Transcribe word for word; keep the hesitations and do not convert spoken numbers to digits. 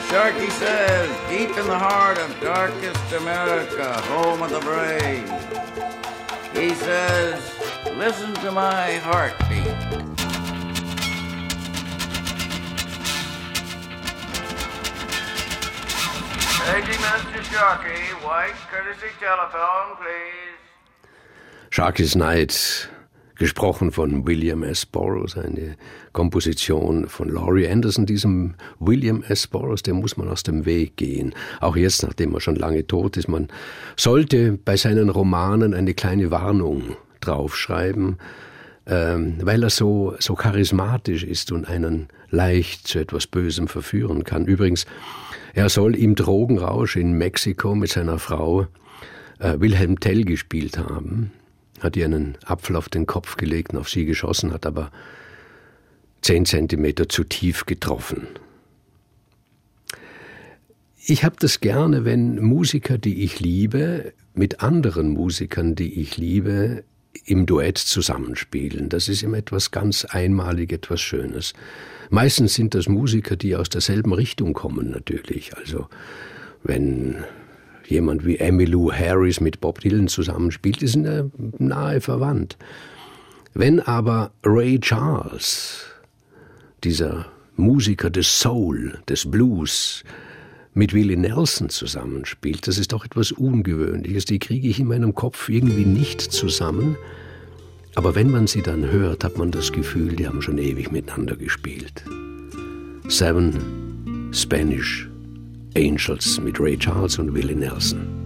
Sharkey says, deep in the heart of darkest America, home of the brave, he says, listen to my heartbeat. Paging Mister Sharkey, white courtesy telephone, please. Sharky's Night, gesprochen von William S. Burroughs, eine Komposition von Laurie Anderson. Diesem William S. Burroughs, dem muss man aus dem Weg gehen. Auch jetzt, nachdem er schon lange tot ist. Man sollte bei seinen Romanen eine kleine Warnung draufschreiben, ähm, weil er so, so charismatisch ist und einen leicht zu etwas Bösem verführen kann. Übrigens, er soll im Drogenrausch in Mexiko mit seiner Frau äh, Wilhelm Tell gespielt haben. Hat ihr einen Apfel auf den Kopf gelegt und auf sie geschossen, hat aber zehn Zentimeter zu tief getroffen. Ich habe das gerne, wenn Musiker, die ich liebe, mit anderen Musikern, die ich liebe, im Duett zusammenspielen. Das ist immer etwas ganz einmalig, etwas Schönes. Meistens sind das Musiker, die aus derselben Richtung kommen natürlich. Also wenn jemand wie Emmylou Harris mit Bob Dylan zusammenspielt, ist er nahe verwandt. Wenn aber Ray Charles, dieser Musiker des Soul, des Blues, mit Willie Nelson zusammenspielt, das ist doch etwas Ungewöhnliches. Die kriege ich in meinem Kopf irgendwie nicht zusammen. Aber wenn man sie dann hört, hat man das Gefühl, die haben schon ewig miteinander gespielt. Seven Spanish Angels mit Ray Charles und Willie Nelson.